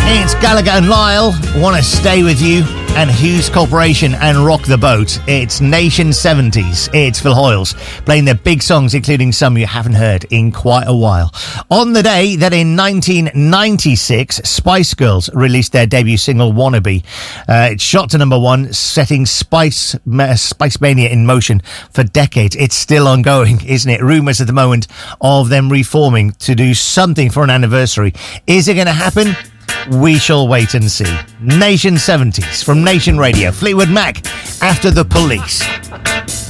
It's Gallagher and Lyle, Wanna Stay With You, and Hughes Corporation and Rock the Boat. It's Nation 70s. It's Phil Hoyles playing their big songs, including some you haven't heard in quite a while. On the day that in 1996, Spice Girls released their debut single, Wannabe. It shot to number one, setting Spice Mania in motion for decades. It's still ongoing, isn't it? Rumours at the moment of them reforming to do something for an anniversary. Is it going to happen? We shall wait and see. Nation 70s from Nation Radio. Fleetwood Mac, After the Police.